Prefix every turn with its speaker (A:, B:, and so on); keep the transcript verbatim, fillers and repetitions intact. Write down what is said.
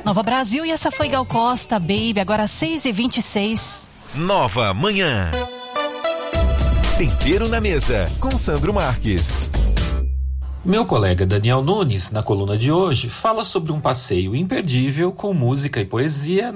A: Nova Brasil, e essa foi Gal Costa, Baby, agora seis e vinte e seis.
B: Nova Manhã. Tempero na mesa, com Sandro Marques.
C: Meu colega Daniel Nunes, na coluna de hoje, fala sobre um passeio imperdível com música e poesia